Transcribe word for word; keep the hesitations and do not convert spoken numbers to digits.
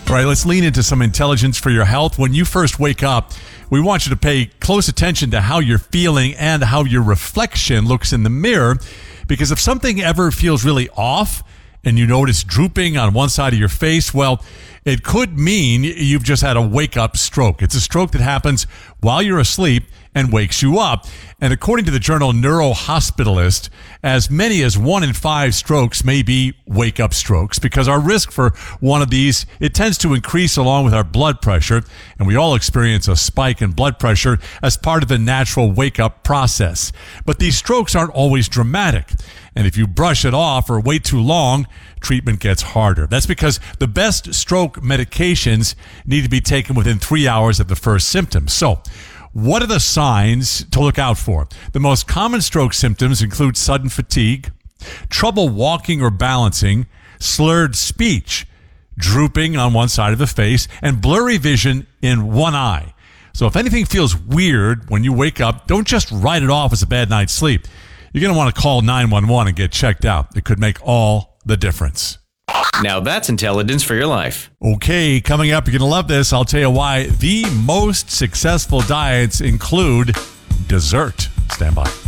All right, let's lean into some intelligence for your health. When you first wake up, we want you to pay close attention to how you're feeling and how your reflection looks in the mirror, because if something ever feels really off and you notice drooping on one side of your face, well, it could mean you've just had a wake-up stroke. It's a stroke that happens while you're asleep and wakes you up. And according to the journal Neurohospitalist, as many as one in five strokes may be wake-up strokes, because our risk for one of these, it tends to increase along with our blood pressure, and we all experience a spike in blood pressure as part of the natural wake-up process. But these strokes aren't always dramatic, and if you brush it off or wait too long, treatment gets harder. That's because the best stroke medications need to be taken within three hours of the first symptoms. So, what are the signs to look out for? The most common stroke symptoms include sudden fatigue, trouble walking or balancing, slurred speech, drooping on one side of the face, and blurry vision in one eye. So if anything feels weird when you wake up, don't just write it off as a bad night's sleep. You're going to want to call nine one one and get checked out. It could make all the difference. Now that's intelligence for your life. Okay, coming up, you're going to love this. I'll tell you why the most successful diets include dessert. Stand by.